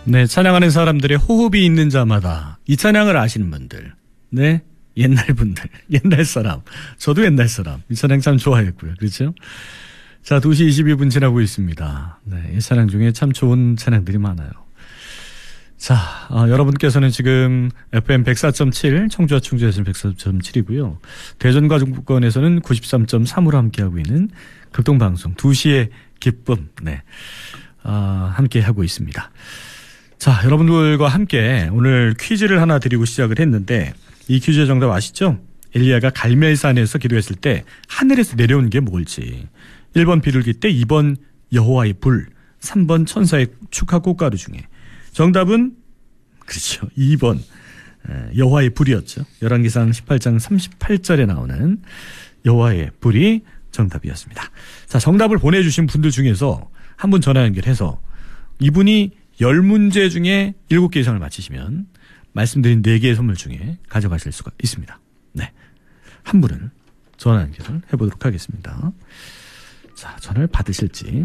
네, 찬양하는 사람들의 호흡이 있는 자마다 이 찬양을 아시는 분들, 네, 옛날 분들, 옛날 사람, 저도 옛날 사람, 이 찬양 참 좋아했고요. 그렇죠? 자, 2시 22분 지나고 있습니다. 네, 이 찬양 중에 참 좋은 찬양들이 많아요. 자, 여러분께서는 지금 FM 104.7, 청주와 충주에서는 104.7이고요. 대전과 중부권에서는 93.3으로 함께하고 있는 극동방송 2시의 기쁨, 네, 함께하고 있습니다. 자, 여러분들과 함께 오늘 퀴즈를 하나 드리고 시작을 했는데 이 퀴즈의 정답 아시죠? 엘리야가 갈멜산에서 기도했을 때 하늘에서 내려온 게 뭘지. 1번 비둘기 떼, 2번 여호와의 불, 3번 천사의 축하 꽃가루 중에 정답은 그렇죠. 2번 여호와의 불이었죠. 열왕기상 18장 38절에 나오는 여호와의 불이 정답이었습니다. 자, 정답을 보내주신 분들 중에서 한 분 전화 연결해서 이분이 10문제 중에 7개 이상을 맞히시면 말씀드린 4개의 선물 중에 가져가실 수가 있습니다. 네, 한 분을 전화 연결을 해보도록 하겠습니다. 자, 전화를 받으실지.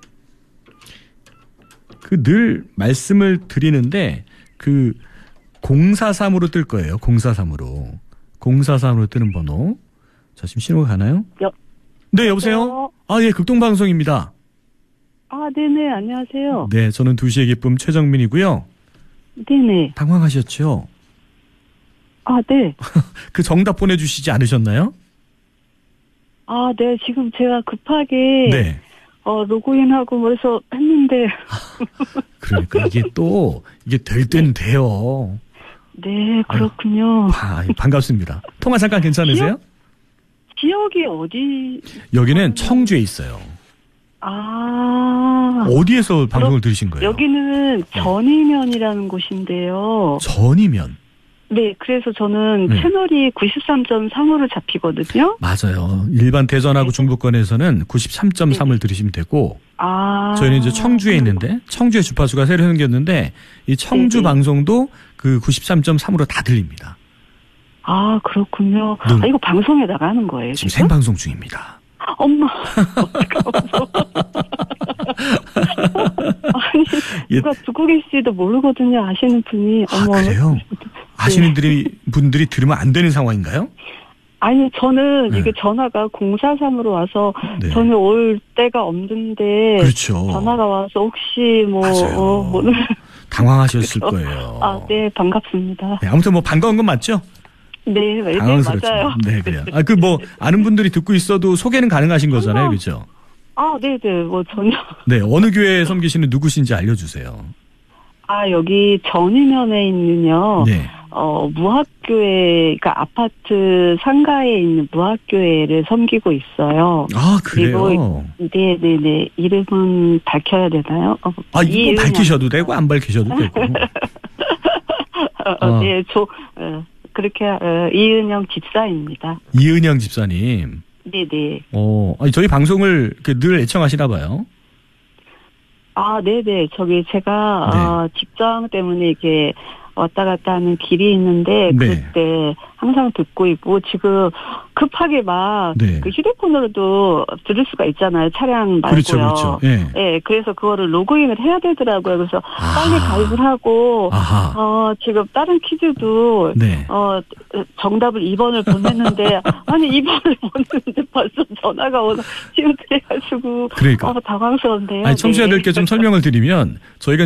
늘 말씀을 드리는데 043으로 뜰 거예요. 043으로. 043으로 뜨는 번호. 자, 지금 신호가 가나요? 네, 여보세요? 예, 극동방송입니다. 네네, 안녕하세요. 네, 저는 2시의 기쁨 최정민이고요. 네네. 당황하셨죠? 네. 그 정답 보내주시지 않으셨나요? 네, 지금 제가 급하게. 네. 로그인하고 그래서 했는데. 그러니까 이게 될 때는 돼요. 네, 그렇군요. 반갑습니다. 통화 잠깐 괜찮으세요? 지역이 어디? 여기는 청주에 있어요. 어디에서 방송을 들으신 거예요? 여기는 전이면이라는 곳인데요. 전이면? 네, 그래서 저는 채널이 93.3으로 잡히거든요. 맞아요. 일반 대전하고 중부권에서는 93.3을 들으시면 되고, 저희는 이제 청주에 있는데, 청주에 주파수가 새로 생겼는데, 이 청주 방송도 그 93.3으로 다 들립니다. 그렇군요. 이거 방송에 나가는 거예요? 지금 생방송 중입니다. 엄마. 아니, 누가 듣고 계실지도 모르거든요. 아시는 분이. 그래요? 아시는 분들이 들으면 안 되는 상황인가요? 아니, 저는 이게 전화가 043으로 와서 저는 올 때가 없는데. 그렇죠. 전화가 와서 혹시 당황하셨을 거예요. 네, 반갑습니다. 네, 아무튼 반가운 건 맞죠? 네, 맞아요. 네, 그래요. 아는 분들이 듣고 있어도 소개는 가능하신 거잖아요. 그렇죠? 네네, 전혀. 네, 어느 교회 섬기시는 누구신지 알려주세요. 여기 전이면에 있는요. 네. 무학교회, 그러니까 아파트 상가에 있는 무학교회를 섬기고 있어요. 그래요? 그리고, 네네네. 이름은 밝혀야 되나요? 이거 밝히셔도 되고, 안 밝히셔도 되고. 네, 그렇게, 이은영 집사입니다. 이은영 집사님. 네네. 저희 방송을 늘 애청하시나 봐요. 네네. 제가, 직장 때문에 이렇게 왔다 갔다 하는 길이 있는데, 그때 항상 듣고 있고, 지금 급하게 그 휴대폰으로도 들을 수가 있잖아요. 차량 말고요. 그렇죠. 네, 그래서 그거를 로그인을 해야 되더라고요. 그래서 빨리 가입을 하고, 지금 다른 퀴즈도, 정답을 2번을 보냈는데, 아니, 2번을 보냈는데 벌써 전화가 오나, 지금 돼가지고, 그러니까. 당황스러운데요. 청취자들께 좀 설명을 드리면, 저희가